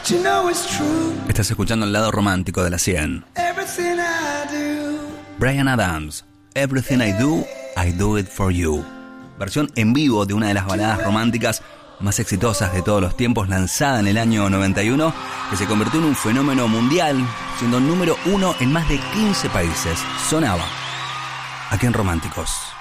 you know it's true. Estás escuchando el lado romántico de la 100. Everything I do. Bryan Adams, Everything I Do It For You. Versión en vivo de una de las baladas románticas más exitosas de todos los tiempos, lanzada en el año 91, que se convirtió en un fenómeno mundial, siendo número 1 en más de 15 países. Sonaba aquí en Románticos.